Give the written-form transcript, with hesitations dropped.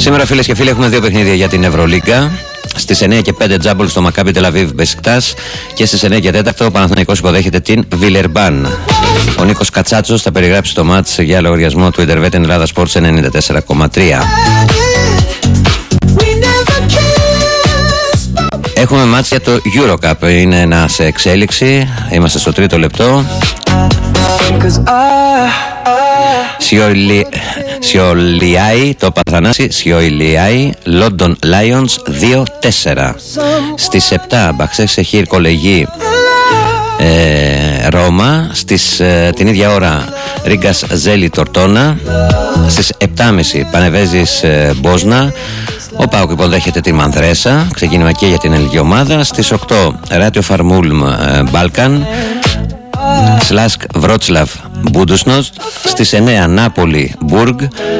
Σήμερα, φίλες και φίλοι, έχουμε δύο παιχνίδια για την Ευρωλίγκα. Στις 9 και 5 Τζάμπολ στο Μακάμπι Τελαβίβ Μπεσικτάς και στις 9 και 4 ο Παναθηναϊκός υποδέχεται την Βιλερμπάν. Ο Νίκος Κατσάτσος θα περιγράψει το μάτς για λογαριασμό του Ιντερβέτεν Ελλάδα Sports 94,3. Έχουμε μάτς για το EuroCup. Είναι ένα σε εξέλιξη. Είμαστε στο τρίτο λεπτό. Σιολιάι, το Παθανάση, Σιολιάι, London Lions 2-4. Στις 7 Μπαξέσεχιρ Κολεγί Ρώμα. Την ίδια ώρα Ρίγκας Ζέλη Τορτώνα. Στις 7.30 Πανεβέζης Μπόσνα. Ο ΠΑΟΚ υποδέχεται τη Μανδρέσα. Ξεκίνημα και για την ελληνική ομάδα. Στις 8 Ράτιο Φαρμούλμ Μπάλκαν. Σλάσκ Βρότσλαβ Μπούντουσνος. Στις 9 Νάπολη Μπουργκ.